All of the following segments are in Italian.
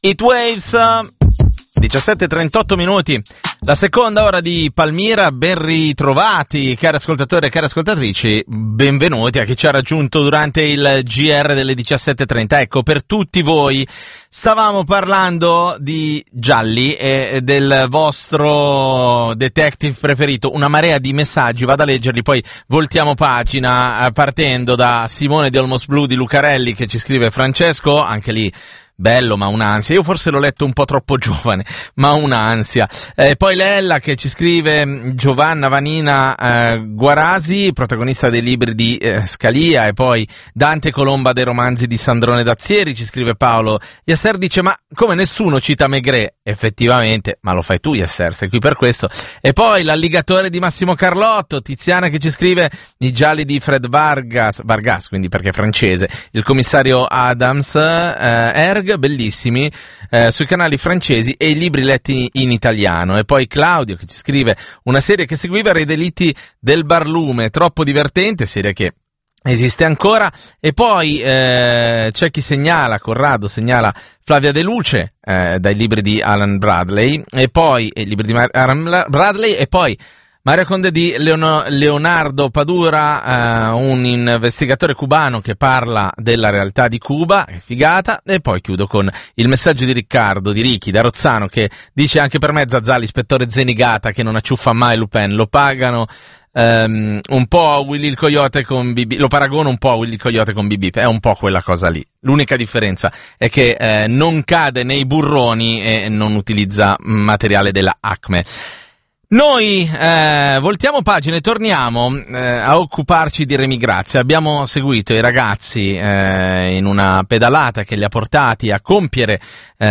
Heat Waves, 17:38 minuti, la seconda ora di Palmira. Ben ritrovati cari ascoltatori e cari ascoltatrici, benvenuti a chi ci ha raggiunto durante il GR delle 17:30. Ecco, per tutti voi stavamo parlando di gialli e del vostro detective preferito, una marea di messaggi, vado a leggerli, poi voltiamo pagina, partendo da Simone di Almost Blue di Lucarelli che ci scrive: Francesco, anche lì bello ma un'ansia, io forse l'ho letto un po' troppo giovane, ma un'ansia. Poi Lella che ci scrive: Giovanna Vanina Guarasi, protagonista dei libri di Scalia, e poi Dante Colomba dei romanzi di Sandrone Dazzieri. Ci scrive Paolo Yasser, dice: ma come nessuno cita Maigret? Effettivamente, ma lo fai tu Yasser, sei qui per questo. E poi l'alligatore di Massimo Carlotto. Tiziana che ci scrive: i gialli di Fred Vargas, quindi perché è francese, il commissario Adams, Erg, bellissimi, sui canali francesi, e i libri letti in italiano. E poi Claudio che ci scrive: una serie che seguiva era I delitti del barlume, troppo divertente, serie che esiste ancora. E poi c'è chi segnala, Corrado segnala Flavia De Luce, dai libri di Alan Bradley, e poi i libri di Alan Bradley, e poi Maria Conde di Leonardo Padura, un investigatore cubano che parla della realtà di Cuba, è figata. E poi chiudo con il messaggio di Riccardo di Richi da Rozzano che dice: anche per me Zazà, l'ispettore Zenigata che non acciuffa mai Lupin, lo pagano un po' a Willy il Coyote con BB, lo paragono un po' a Willy il Coyote con BB, è un po' quella cosa lì. L'unica differenza è che non cade nei burroni e non utilizza materiale della Acme. Noi voltiamo pagina e torniamo a occuparci di Remi Grazia. Abbiamo seguito i ragazzi in una pedalata che li ha portati a compiere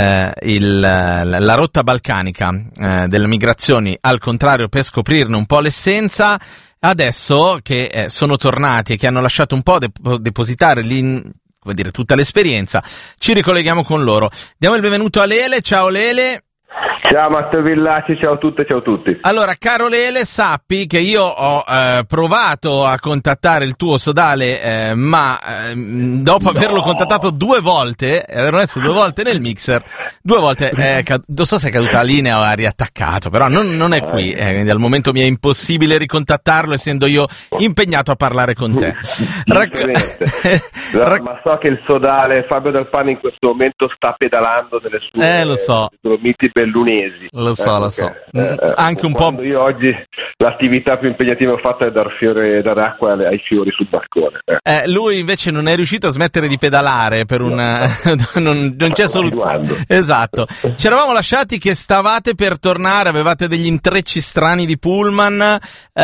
la rotta balcanica delle migrazioni, al contrario, per scoprirne un po' l'essenza. Adesso che sono tornati e che hanno lasciato un po' depositare tutta l'esperienza, ci ricolleghiamo con loro. Diamo il benvenuto a Lele. Ciao Lele. Ciao Matteo Villaci, ciao a tutte, ciao a tutti. Allora, caro Lele, sappi che io ho provato a contattare il tuo sodale, ma dopo averlo contattato 2 volte, averlo messo 2 volte nel mixer, 2 volte, non so se è caduta la linea o ha riattaccato, però non è qui, quindi al momento mi è impossibile ricontattarlo, essendo io impegnato a parlare con te. Ma so che il sodale, Fabio Del Pane in questo momento sta pedalando nelle sue lo so. Dolomiti bellunesi. Lo so. Anche un po'. Io oggi l'attività più impegnativa che ho fatto è dare acqua ai fiori sul balcone. Lui invece non è riuscito a smettere di pedalare per non c'è soluzione. Esatto. Ci eravamo lasciati che stavate per tornare, avevate degli intrecci strani di pullman.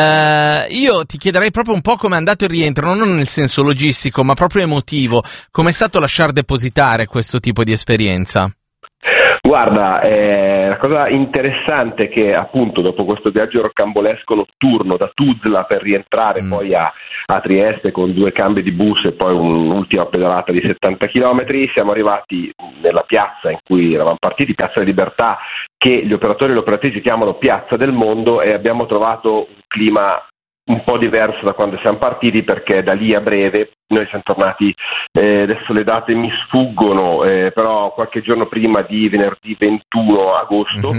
Io ti chiederei proprio un po' come è andato il rientro, non nel senso logistico, ma proprio emotivo. Com'è stato lasciar depositare questo tipo di esperienza? Guarda, la cosa interessante è che appunto dopo questo viaggio rocambolesco notturno da Tuzla per rientrare poi a Trieste con 2 cambi di bus e poi un'ultima pedalata di 70 chilometri, siamo arrivati nella piazza in cui eravamo partiti, Piazza della Libertà, che gli operatori e le operatrici chiamano Piazza del Mondo, e abbiamo trovato un clima un po' diverso da quando siamo partiti, perché da lì a breve noi siamo tornati, adesso le date mi sfuggono, però qualche giorno prima di venerdì 21 agosto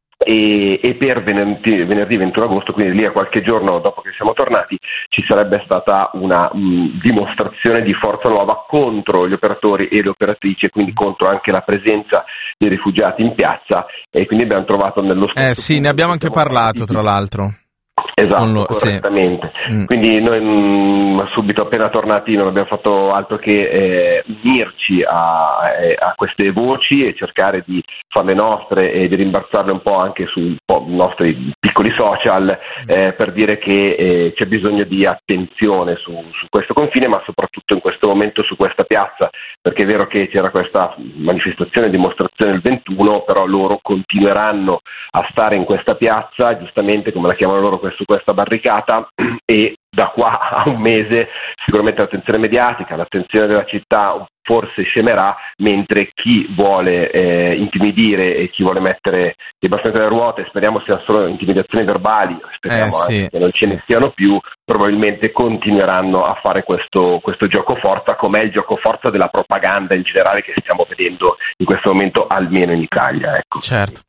e per venerdì 21 agosto, quindi lì a qualche giorno dopo che siamo tornati, ci sarebbe stata una dimostrazione di forza nuova contro gli operatori e le operatrici, e quindi contro anche la presenza dei rifugiati in piazza, e quindi abbiamo trovato nello stesso sì, ne abbiamo anche parlato tra l'altro. Esatto, correttamente. Sì. Quindi noi subito appena tornati non abbiamo fatto altro che unirci a queste voci e cercare di farle nostre e di rimbalzarle un po' anche sui nostri piccoli social, per dire che c'è bisogno di attenzione su questo confine, ma soprattutto in questo momento su questa piazza, perché è vero che c'era questa manifestazione, dimostrazione il 21, però loro continueranno a stare in questa piazza, giustamente come la chiamano loro, su questa barricata, e da qua a un mese sicuramente l'attenzione mediatica, l'attenzione della città forse scemerà, mentre chi vuole intimidire e chi vuole mettere i bastoni alle ruote, speriamo siano solo intimidazioni verbali, speriamo anche che non ce ne siano più, probabilmente continueranno a fare questo gioco forza, com'è il gioco forza della propaganda in generale che stiamo vedendo in questo momento, almeno in Italia. Ecco. Certo.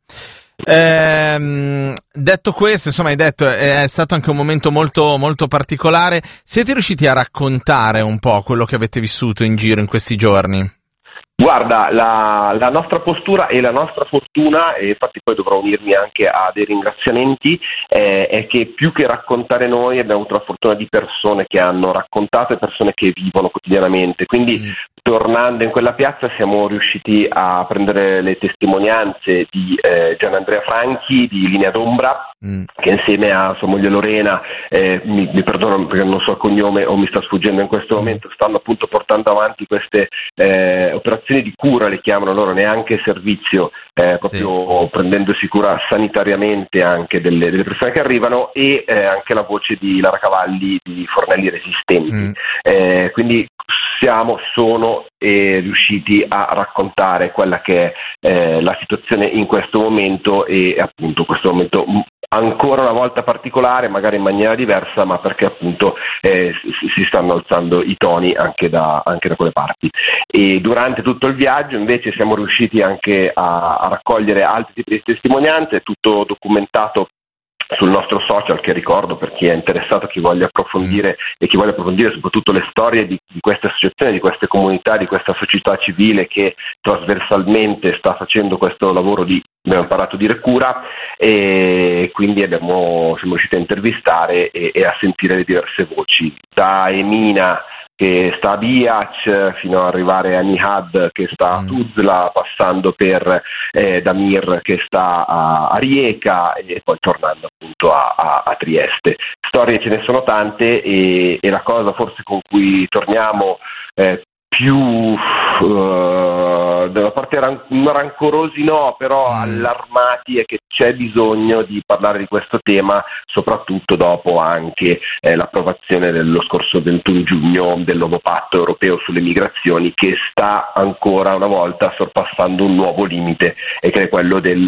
Detto questo, insomma, hai detto è stato anche un momento molto, molto particolare. Siete riusciti a raccontare un po' quello che avete vissuto in giro in questi giorni? Guarda, la nostra postura e la nostra fortuna, e infatti poi dovrò unirmi anche a dei ringraziamenti, è che più che raccontare noi abbiamo avuto la fortuna di persone che hanno raccontato e persone che vivono quotidianamente, quindi tornando in quella piazza siamo riusciti a prendere le testimonianze di Gianandrea Franchi di Linea d'Ombra, che insieme a sua moglie Lorena, mi perdono perché non so il cognome o mi sta sfuggendo in questo momento, stanno appunto portando avanti queste operazioni di cura, le chiamano loro, neanche servizio, proprio prendendosi cura sanitariamente anche delle persone che arrivano, e anche la voce di Lara Cavalli di Fornelli Resistenti. Quindi sono riusciti a raccontare quella che è la situazione in questo momento, e appunto questo momento ancora una volta particolare, magari in maniera diversa, ma perché appunto si stanno alzando i toni anche da quelle parti. E durante tutto il viaggio invece siamo riusciti anche a raccogliere altri tipi di testimonianze, tutto documentato sul nostro social, che ricordo per chi è interessato, chi voglia approfondire e chi voglia approfondire soprattutto le storie di queste associazioni, di queste comunità, di questa società civile che trasversalmente sta facendo questo lavoro abbiamo parlato di cura, e quindi siamo riusciti a intervistare e a sentire le diverse voci, da Emina che sta a Biac fino ad arrivare a Nihad che sta a Tuzla, passando per Damir che sta a Rijeka e poi tornando appunto a Trieste. Storie ce ne sono tante, e la cosa forse con cui torniamo più dalla parte rancorosi no, però allarmati, è che c'è bisogno di parlare di questo tema, soprattutto dopo anche l'approvazione dello scorso 21 giugno del nuovo patto europeo sulle migrazioni, che sta ancora una volta sorpassando un nuovo limite, e che è quello del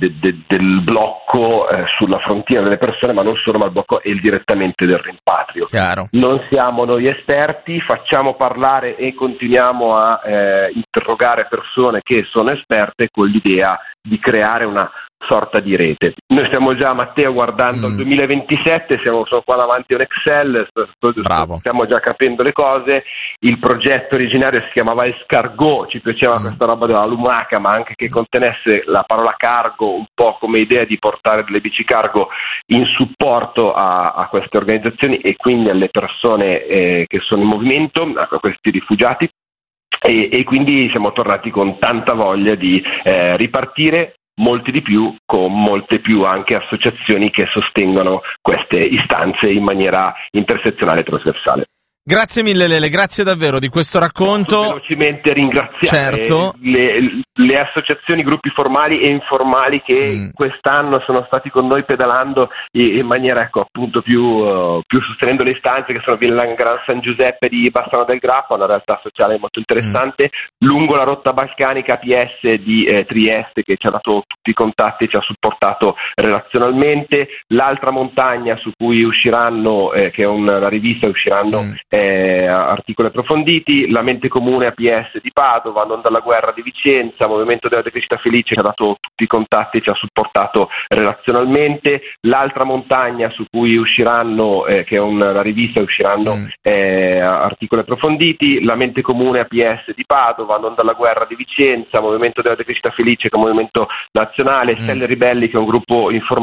blocco sulla frontiera delle persone, ma non solo, ma il blocco e il direttamente del rimpatrio. Chiaro. Non siamo noi esperti, facciamo parlare e continuiamo a interrogare persone che sono esperte, con l'idea di creare una sorta di rete. Noi stiamo già, Matteo, guardando al 2027, sono qua davanti a un Excel, stiamo già capendo le cose. Il progetto originario si chiamava Escargot, ci piaceva questa roba della lumaca, ma anche che contenesse la parola cargo, un po' come idea di portare delle bici cargo in supporto a queste organizzazioni e quindi alle persone che sono in movimento, a questi rifugiati. E quindi siamo tornati con tanta voglia di ripartire, molti di più, con molte più anche associazioni che sostengono queste istanze in maniera intersezionale e trasversale. Grazie mille Lele, grazie davvero di questo racconto. Posso velocemente ringraziare le associazioni, gruppi formali e informali che quest'anno sono stati con noi pedalando in maniera appunto più sostenendo le istanze, che sono Villa Gran San Giuseppe di Bassano del Grappa, una realtà sociale molto interessante, lungo la rotta balcanica PS di Trieste, che ci ha dato tutti i contatti e ci ha supportato relazionalmente, l'altra montagna su cui usciranno, che è una rivista, usciranno articoli approfonditi, la mente comune APS di Padova, Non dalla guerra di Vicenza, Movimento della Decrescita Felice, ci ha dato tutti i contatti e ci ha supportato relazionalmente, l'altra montagna su cui usciranno, che è una rivista, usciranno articoli approfonditi, la mente comune APS di Padova, Non dalla guerra di Vicenza, Movimento della Decrescita Felice, che è un movimento nazionale, Stelle Ribelli, che è un gruppo informativo